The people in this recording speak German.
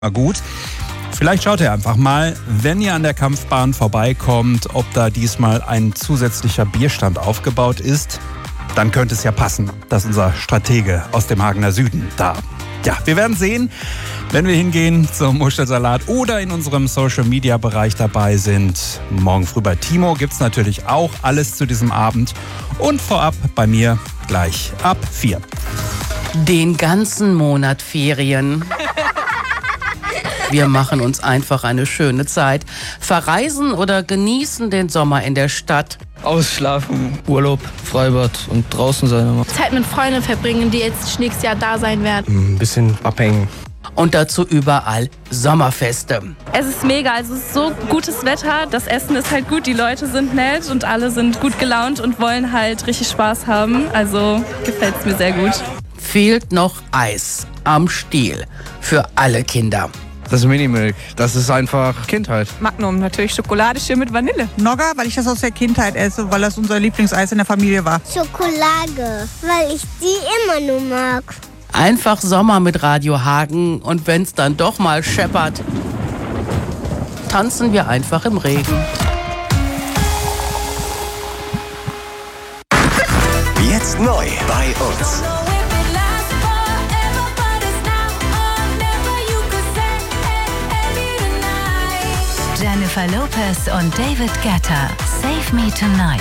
Gut. Vielleicht schaut ihr einfach mal, wenn ihr an der Kampfbahn vorbeikommt, ob da diesmal ein zusätzlicher Bierstand aufgebaut ist. Dann könnte es ja passen, dass unser Stratege aus dem Hagener Süden da. Ja, wir werden sehen, wenn wir hingehen zum Muschelsalat oder in unserem Social-Media-Bereich dabei sind. Morgen früh bei Timo gibt es natürlich auch alles zu diesem Abend. Und vorab bei mir gleich ab 4. Den ganzen Monat Ferien. Wir machen uns einfach eine schöne Zeit, verreisen oder genießen den Sommer in der Stadt. Ausschlafen, Urlaub, Freibad und draußen sein. Zeit mit Freunden verbringen, die jetzt nächstes Jahr da sein werden. Ein bisschen abhängen. Und dazu überall Sommerfeste. Es ist mega, also es ist so gutes Wetter, das Essen ist halt gut, die Leute sind nett und alle sind gut gelaunt und wollen halt richtig Spaß haben. Also gefällt es mir sehr gut. Fehlt noch Eis am Stiel für alle Kinder. Das Minimilk, das ist einfach Kindheit. Magnum, natürlich Schokolade mit Vanille. Nogger, weil ich das aus der Kindheit esse, weil das unser Lieblingseis in der Familie war. Schokolade, weil ich die immer nur mag. Einfach Sommer mit Radio Hagen und wenn's dann doch mal scheppert, tanzen wir einfach im Regen. Jetzt neu bei uns. Jennifer Lopez und David Guetta, Save Me Tonight.